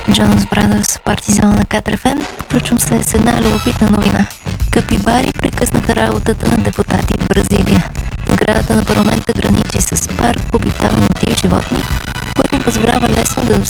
Jonas Brothers, Партизан на Катрафен. Включвам се с една любопитна новина. Капибари прекъснаха работата на депутати в Бразилия. Сградата на парламента граничи с парк обитаван от тия животни, което позволява лесно да